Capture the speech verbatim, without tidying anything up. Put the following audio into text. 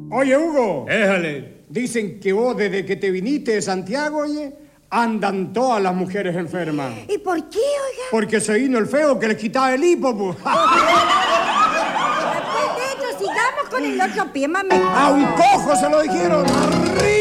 Oye, Hugo. Déjale. Dicen que vos, desde que te viniste de Santiago, oye, andan todas las mujeres enfermas. ¿Y por qué, oiga? Porque se vino el feo que les quitaba el hipo, pues. Después de esto, sigamos con el otro pie, mami. A un cojo se lo dijeron.